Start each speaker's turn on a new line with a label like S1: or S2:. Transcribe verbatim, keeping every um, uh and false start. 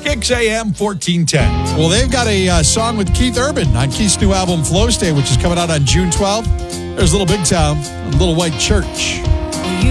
S1: Kicks A M fourteen ten.
S2: Well, they've got a uh, song with Keith Urban on Keith's new album, Flow State, which is coming out on June twelfth. There's Little Big Town, Little White Church.
S3: You